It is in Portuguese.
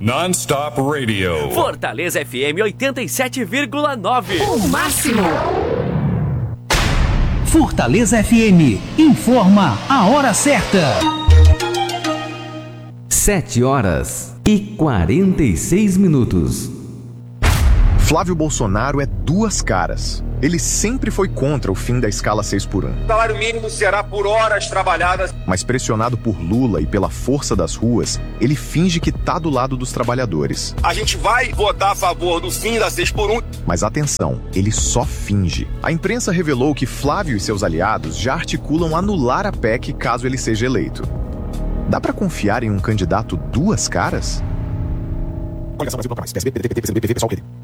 Non-stop radio. Fortaleza FM 87,9. O máximo. Fortaleza FM informa a hora certa. 7h46. Flávio Bolsonaro é duas caras. Ele sempre foi contra o fim da escala 6x1. O salário mínimo será por horas trabalhadas. Mas pressionado por Lula e pela força das ruas, ele finge que tá do lado dos trabalhadores. A gente vai votar a favor do fim da 6x1. Mas atenção, ele só finge. A imprensa revelou que Flávio e seus aliados já articulam anular a PEC caso ele seja eleito. Dá pra confiar em um candidato duas caras? Coligação Brasil Bloco Mais, PSB, PDT, PT, PCdoB, PV, PSOL, PD.